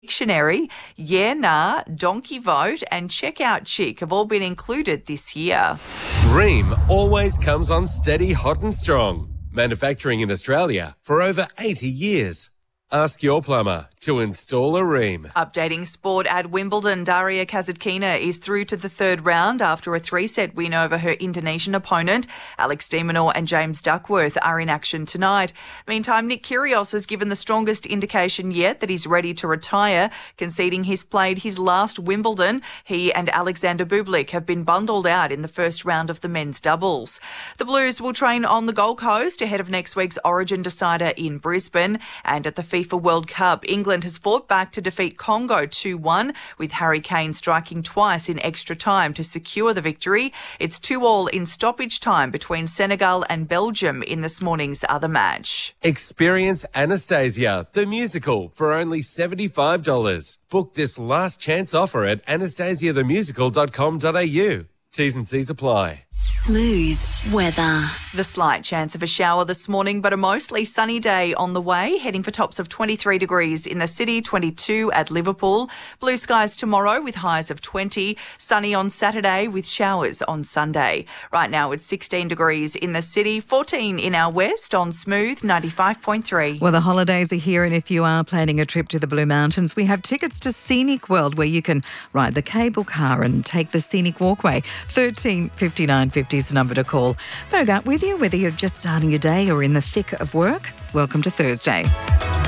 Dictionary, Yeah Nah, Donkey Vote and Checkout Chick have all been included this year. Rheem always comes on steady, hot and strong. Manufacturing in Australia for over 80 years. Ask your plumber to install a Rheem. Updating sport at Wimbledon, Daria Kasatkina is through to the third round after a 3-set win over her Indonesian opponent. Alex de Minaur and James Duckworth are in action tonight. Meantime, Nick Kyrgios has given the strongest indication yet that he's ready to retire, conceding he's played his last Wimbledon. He and Alexander Bublik have been bundled out in the first round of the men's doubles. The Blues will train on the Gold Coast ahead of next week's Origin decider in Brisbane. And at the FIFA World Cup, England has fought back to defeat Congo 2-1, with Harry Kane striking twice in extra time to secure the victory. It's 2-2 in stoppage time between Senegal and Belgium in this morning's other match. Experience Anastasia, the musical, for only $75. Book this last chance offer at anastasiathemusical.com.au. T's and C's apply. Smooth weather. The slight chance of a shower this morning, but a mostly sunny day on the way, heading for tops of 23 degrees in the city, 22 at Liverpool. Blue skies tomorrow with highs of 20. Sunny on Saturday with showers on Sunday. Right now it's 16 degrees in the city, 14 in our west on Smooth 95.3. Well, the holidays are here, and if you are planning a trip to the Blue Mountains, we have tickets to Scenic World where you can ride the cable car and take the scenic walkway. 13 59 50 is the number to call. Bogart with you, whether you're just starting your day or in the thick of work. Welcome to Thursday.